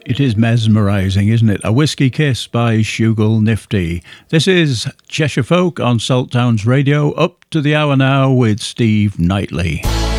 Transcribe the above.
It is mesmerising, isn't it? A Whiskey Kiss by Shugal Nifty. This is Cheshire Folk on Salttown's Radio, up to the hour now with Steve Knightley.